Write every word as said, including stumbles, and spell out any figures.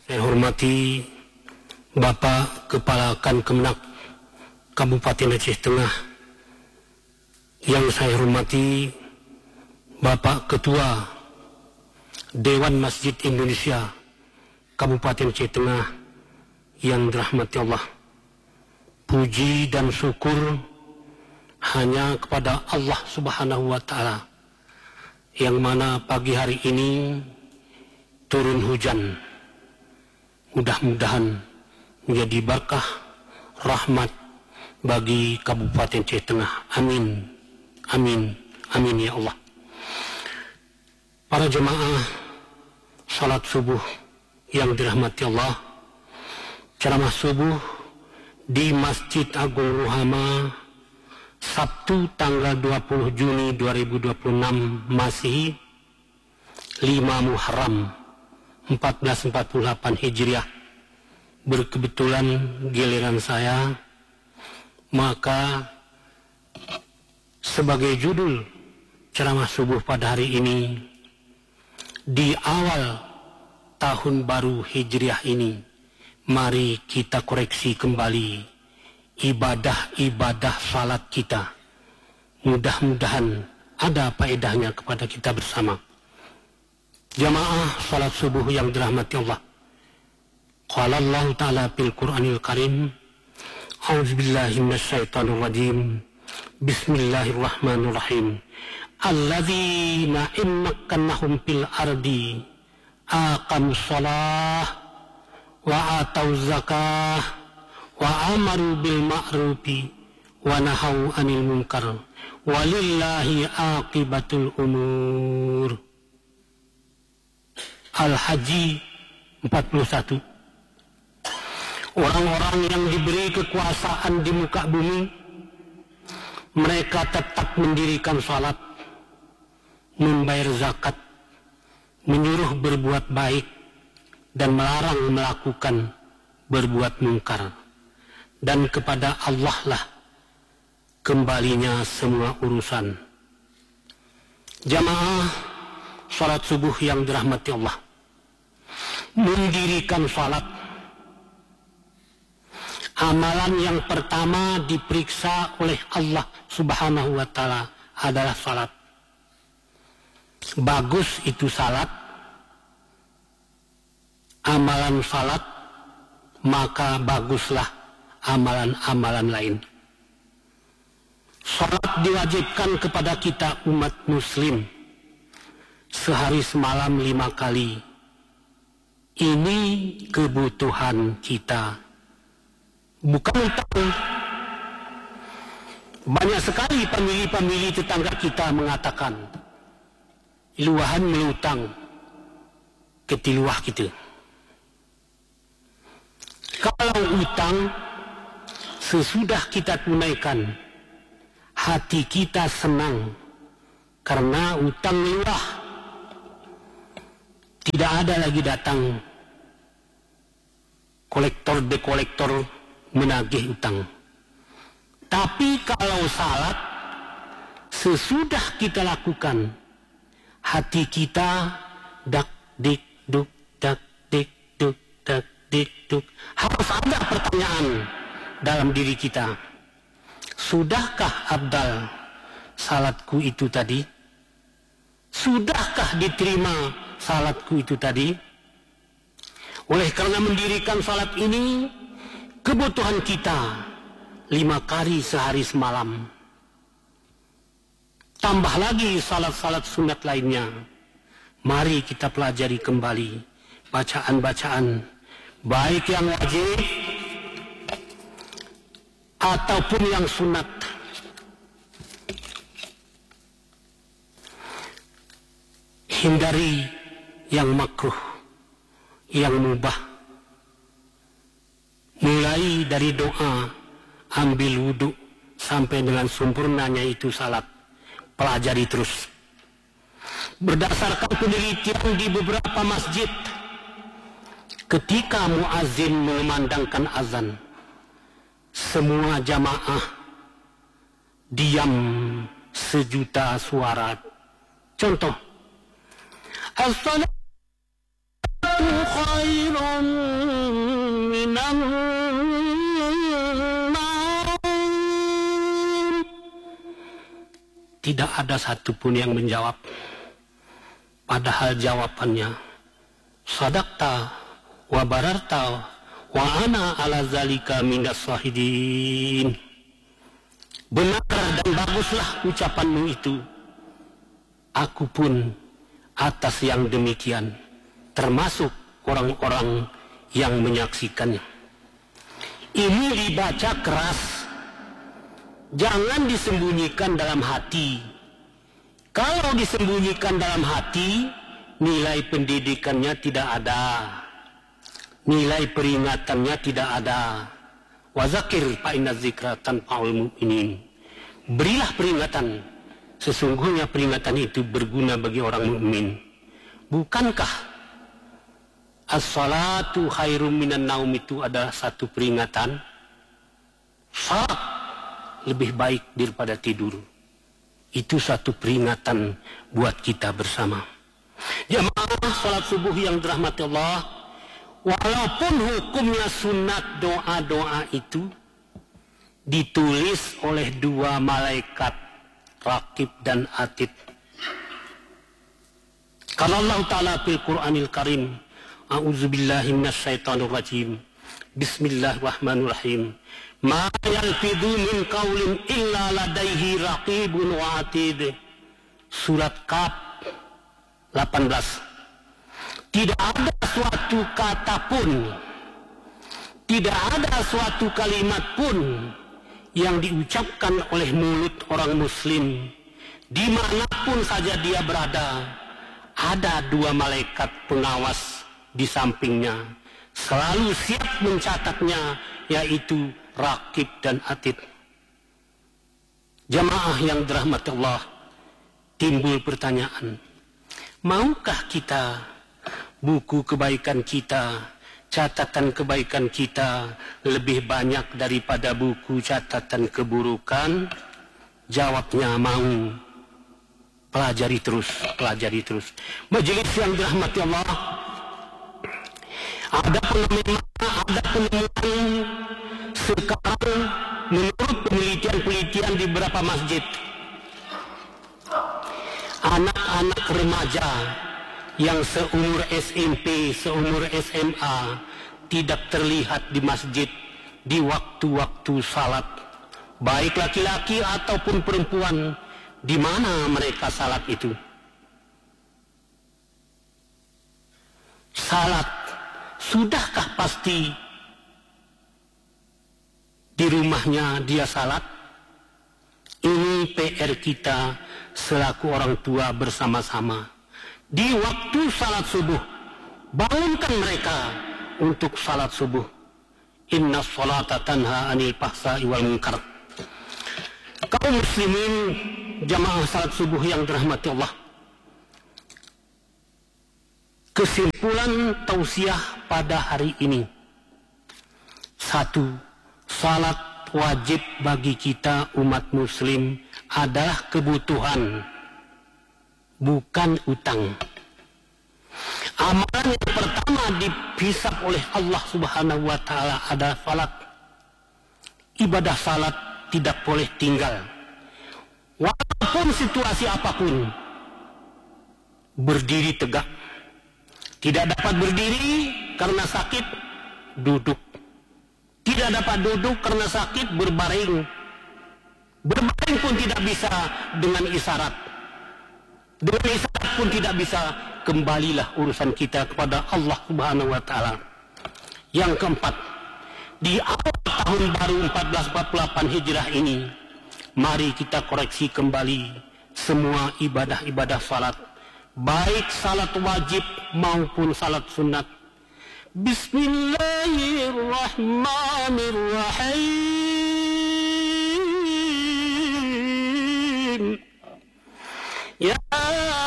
Saya hormati Bapak Kepala Kan Kemenak Kabupaten Aceh Tengah, yang saya hormati Bapak Ketua Dewan Masjid Indonesia Kabupaten Aceh Tengah yang dirahmati Allah. Puji dan syukur hanya kepada Allah Subhanahu wa Ta'ala, yang mana pagi hari ini turun hujan. Mudah-mudahan menjadi berkah rahmat bagi Kabupaten Aceh Tengah. Amin, amin, amin ya Allah. Para jemaah salat subuh yang dirahmati Allah, ceramah subuh di Masjid Agung Ruhama Sabtu tanggal dua puluh Juni dua ribu dua puluh enam Masehi, lima Muharram seribu empat ratus empat puluh delapan Hijriah, berkebetulan giliran saya, maka sebagai judul ceramah subuh pada hari ini, di awal tahun baru Hijriah ini, mari kita koreksi kembali ibadah-ibadah salat kita. Mudah-mudahan ada faedahnya kepada kita bersama. Jamaah salat subuh yang dirahmati Allah. Qala Allah Ta'ala fil Qur'anil Karim, A'udzubillahi minasyaitonir rajim. Bismillahirrahmanirrahim. Alladzina in makkannahum fil ardi aqamus shalah wa atauz zakah wa amaru bil ma'rufi wa nahaw 'anil munkar walillahi aqibatul umur. Al-Haji empat puluh satu. Orang-orang yang diberi kekuasaan di muka bumi, mereka tetap mendirikan salat, membayar zakat, menyuruh berbuat baik, dan melarang melakukan berbuat mungkar. Dan kepada Allah lah kembalinya semua urusan. Jamaah salat subuh yang dirahmati Allah, mendirikan salat, amalan yang pertama diperiksa oleh Allah Subhanahu wa Ta'ala adalah salat. Bagus itu salat, amalan salat, maka baguslah amalan-amalan lain. Salat diwajibkan kepada kita umat muslim sehari semalam lima kali. Ini kebutuhan kita, bukan utang. Banyak sekali pemilih-pemilih tetangga kita mengatakan, luahan melutang ketiluah kita. Kalau utang sesudah kita tunaikan, hati kita senang karena utang luah. Tidak ada lagi datang kolektor-dekolektor menagih utang. Tapi kalau salat sesudah kita lakukan, hati kita dak dik duk dak dik duk dak dik duk. Harus ada pertanyaan dalam diri kita. Sudahkah abdal salatku itu tadi? Sudahkah diterima salatku itu tadi? Oleh karena mendirikan salat ini, kebutuhan kita lima kali sehari semalam. Tambah lagi salat-salat sunat lainnya. Mari kita pelajari kembali bacaan-bacaan, baik yang wajib ataupun yang sunat. Hindari yang makruh, yang mubah. Mulai dari doa, ambil wudhu, sampai dengan sempurnanya itu salat. Pelajari terus. Berdasarkan penelitian di beberapa masjid, ketika muazin memandangkan azan, semua jamaah diam sejuta suara. Contoh, as-salatu khairun minan nar. Tidak ada satupun yang menjawab. Padahal jawabannya, sadaqta wa bararta wa ana ala zalika minas syahidin. Benar dan baguslah ucapanmu itu. Aku pun atas yang demikian termasuk orang-orang yang menyaksikannya. Ini dibaca keras, jangan disembunyikan dalam hati. Kalau disembunyikan dalam hati, nilai pendidikannya tidak ada, nilai peringatannya tidak ada. Wazakir fa inna dzikra tanfa'ul mu'minin. Berilah peringatan, sesungguhnya peringatan itu berguna bagi orang mukmin. Bukankah as-salatu khairum minan naum itu adalah satu peringatan? Salat lebih baik daripada tidur. Itu satu peringatan buat kita bersama. Jamaah salat subuh yang dirahmati Allah, walaupun hukumnya sunat, doa-doa itu ditulis oleh dua malaikat, Raqib dan Atid. Karena Allah Ta'ala fil Qur'anil Karim, a'udzubillahi minasyaitonir rajim, bismillahirrahmanirrahim, ma yalfidhu min qaulin illa ladaihi raqibun wa atid. Surat Kaf delapan belas. Tidak ada suatu kata pun, tidak ada suatu kalimat pun yang diucapkan oleh mulut orang muslim dimanapun saja dia berada, ada dua malaikat pengawas di sampingnya, selalu siap mencatatnya, yaitu Raqib dan Atid. Jamaah yang dirahmati Allah, timbul pertanyaan, maukah kita buku kebaikan kita, catatan kebaikan kita lebih banyak daripada buku catatan keburukan? Jawabnya mau. Pelajari terus, pelajari terus. Majelis yang dirahmati Allah, ada penemuan, ada penemuan sekarang menurut penelitian-penelitian di beberapa masjid, anak-anak remaja yang seumur S M P, seumur S M A tidak terlihat di masjid di waktu-waktu salat, baik laki-laki ataupun perempuan. Di mana mereka salat itu? Salat, sudahkah pasti di rumahnya dia salat? Ini P R kita selaku orang tua bersama-sama. Di waktu salat subuh, bangunkan mereka untuk salat subuh. Inna sholata tanha anil fahsya'i wal munkar. Kaum muslimin, jamaah salat subuh yang dirahmati Allah, kesimpulan tausiah pada hari ini. Satu, salat wajib bagi kita umat muslim adalah kebutuhan, bukan utang. Amalan yang pertama dihisab oleh Allah Subhanahu wa Ta'ala adalah salat. Ibadah salat tidak boleh tinggal, walaupun situasi apapun. Berdiri tegak, tidak dapat berdiri karena sakit, duduk. Tidak dapat duduk karena sakit, berbaring. Berbaring pun tidak bisa dengan isyarat. Dengan isyarat pun tidak bisa. Kembalilah urusan kita kepada Allah Subhanahu wa Ta'ala. Yang keempat, di awal tahun baru seribu empat ratus empat puluh delapan Hijrah ini, mari kita koreksi kembali semua ibadah-ibadah salat, baik salat wajib maupun salat sunat. Bismillahirrahmanirrahim. Ya